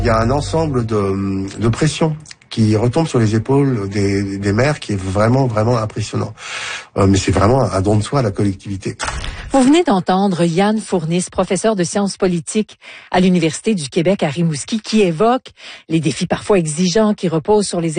Il y a un ensemble de pression qui retombe sur les épaules des maires qui est vraiment, vraiment impressionnant. Mais c'est vraiment un don de soi à la collectivité. Vous venez d'entendre Yann Fourniss, professeur de sciences politiques à l'Université du Québec à Rimouski, qui évoque les défis parfois exigeants qui reposent sur les